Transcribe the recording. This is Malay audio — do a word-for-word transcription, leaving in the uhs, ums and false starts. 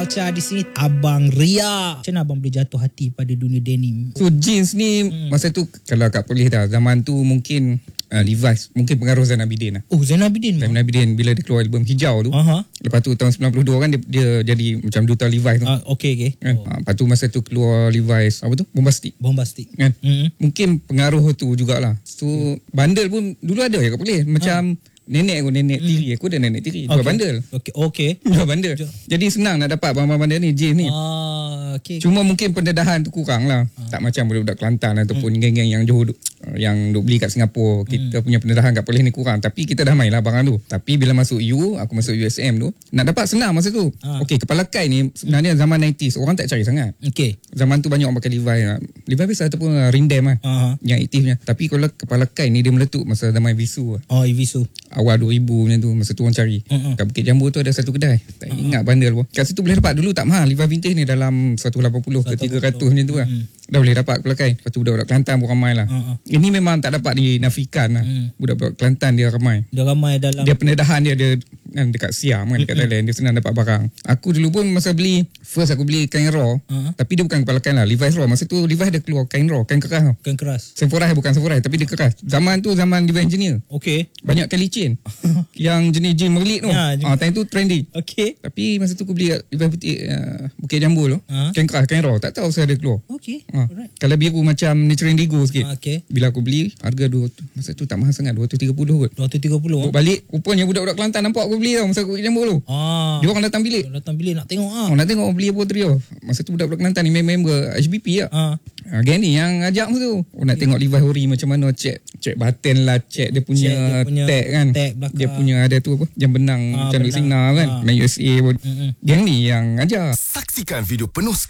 Culture di sini Abang Ria. Macam mana abang boleh jatuh hati pada dunia denim? So jeans ni hmm. masa tu kalau kat polis dah, zaman tu mungkin uh, Levi's, mungkin pengaruh Zain Abidin lah. Oh, Zain Abidin. Zain Abidin bila dia keluar album Hijau tu. Aha. Lepas tu tahun sembilan puluh dua kan dia, dia jadi macam duta Levi's tu. Uh, okay, okay. Kan? Oh. Uh, lepas tu masa tu keluar Levi's apa tu? Bombastic. Bombastic. Kan? Hmm. Mungkin pengaruh tu jugalah. So bandel pun dulu ada je kat polis. Macam ha. Nenek aku, nenek hmm. tiri. Aku ada nenek tiri. Jual okay. bandel. Okay. Okay. Jual bandel. Jadi senang nak dapat barang-barang bandel ni, jeans ni. Ah, okay. Cuma mungkin pendedahan tu kurang lah. Ah. Tak macam budak-budak Kelantan ataupun hmm. geng-geng yang Johor yang duk beli kat Singapura. Kita hmm. punya pendedahan kat polis ni kurang. Tapi kita dah main lah barang tu. Tapi bila masuk U, aku masuk U S M tu, nak dapat senang masa tu. Ah. Okey, kepala kai ni sebenarnya zaman nineties orang tak cari sangat. Okey. Zaman tu banyak orang pakai Levi's lah. Levi's biasa ataupun Rindem lah. Uh-huh. Yang aktifnya. Tapi kalau kepala kai ni dia meletup masa zaman Visu lah. Oh, Visu. Awal dua ribu macam tu. Masa tu orang cari. Uh-huh. Kat Bukit Jambu tu ada satu kedai. Tak uh-huh. ingat bandel pun. Kat situ boleh dapat dulu tak mahal. Levi's vintage ni dalam seratus lapan puluh ke tiga ratus macam tu lah. Uh-huh. Dah boleh dapat kepala kai. Lepas tu budak-budak Kelantan pun ramai lah. Uh-huh. Ini memang tak dapat dinafikan lah. Uh-huh. Budak-budak Kelantan dia ramai. Dia ramai dalam. Dia pendedahan dia dia kan dekat Siam kan, dekat uh-huh. Thailand. Dia senang dapat barang. Aku dulu pun masa beli, first aku beli kain raw. Uh-huh. Tapi dia bukan kepala kain lah. Levi's raw. Masa tu Levi's dia keluar kain raw. Kain keras tau. Kain keras. Sephora bukan Sephora tapi dia keras. Zaman tu zaman Levi's Engineer. Okay. Banyak kali chain. Yang jenis jean merlit tu. Ya, ah, time tu trendy. Okay. Tapi masa tu aku beli Levi's Putih uh, Bukit Jambu tu. Uh-huh. Kain keras, kain raw. Tak tahu saya ada keluar. Okay. Ah. Alright. Kalau biru macam Nature Indigo sikit. Uh, okay. Bila aku beli harga dua masa tu tak mahal sangat, dua ratus tiga puluh kot. dua ratus tiga puluh. Bawa balik, rupanya budak-budak Kelantan nampak aku beli tau masa aku Bukit Jambu tu. Ah. Dia orang datang bilik. Datang bilik nak tengok ah. Oh, nak tengok beli apa trio. Masa tu budak-budak Kelantan ni member H B P lah. Ah. Ah, geng ni yang ajak masa tu. Oh, nak tengok Levi's ori macam mana, check check button lah, check dia punya, check dia punya tag kan. Tag dia punya ada tu apa? Jam benang ah, macam Duk Sina kan. Ah. Main U S A pun. Mm-hmm. Geng ni yang ajak. Saksikan video penuh